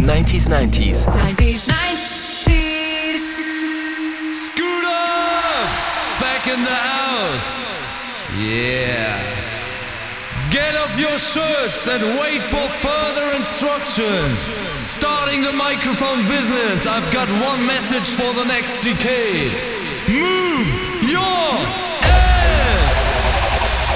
90s, 90s. 90s, 90s. Scooter! Back in the house. Yeah. Get up your shirts and wait for further instructions. Starting the microphone business, I've got one message for the next decade. Move your